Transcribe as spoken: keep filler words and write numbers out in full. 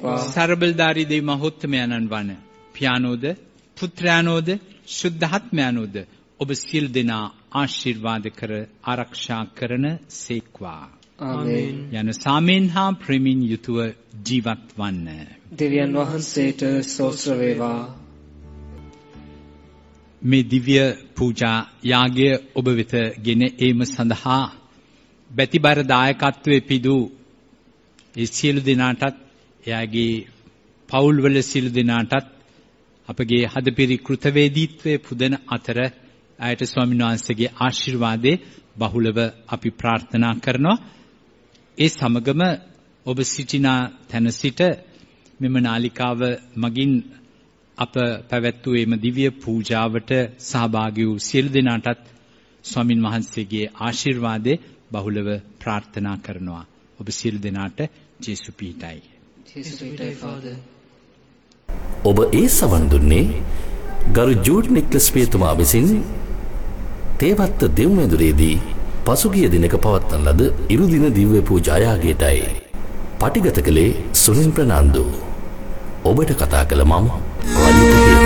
සරබල්දාරී දෙවි මහෝත්තමයන්න් වන පියාණෝද පුත්‍රයාණෝද ශුද්ධාත්මයාණෝද ඔබ සියලු දෙනා ආශිර්වාද කර ආරක්ෂා කරන සේක්වා. ආමේන්. යන සාමයෙන් හා ප්‍රේමයෙන් යුතුව ජීවත් වන්න. දෙවියන් වහන්සේට ස්තෝත්‍ර වේවා. මේ දිව්‍ය පූජා යාගය ඔබ වෙත ගෙන ඒම සඳහා බැතිබර දායකත්වයේ පිදු ඒ සියලු දෙනාටත් එයාගේ පවුල්වල සියලු දෙනාටත් අපගේ හදපිරි කෘතවේදීත්වයේ පුදන අතර ආයත ස්වාමීන් වහන්සේගේ ආශිර්වාදේ බහුලව අපි ප්‍රාර්ථනා කරනවා. ඒ සමගම ඔබ සිටින තැන සිට මෙම නාලිකාව මගින් අප පැවැත්වූ එම දිව්‍ය පූජාවට සහභාගී වූ සියලු දෙනාටත් ස්වාමින් වහන්සේගේ ආශිර්වාදේ බහුලව ප්‍රාර්ථනා කරනවා. ඔබ සියලු දෙනාට ජේසු පීඨයි. ජේසු පීඨයි ෆාදර්. ඔබ ඒ සවන් දුන්නේ ගරු ජූඩ් නික්ලස් පියතුමා විසින් තේවත්ත දෙව්මැදුරේදී පසුගිය දිනක පවත්වන ලද ඉරුදින දිව්‍ය පූජා යාගයටයි. පටිගත කළේ සුනිල් ප්‍රනාන්දු. ඔබට කතා කළ මම